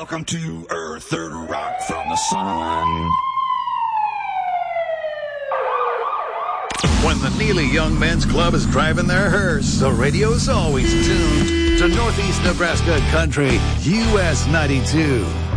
Welcome to Earth, Third Rock from the Sun. When the Neely Young Men's Club is driving their hearse, the radio's always tuned to Northeast Nebraska Country, US 92.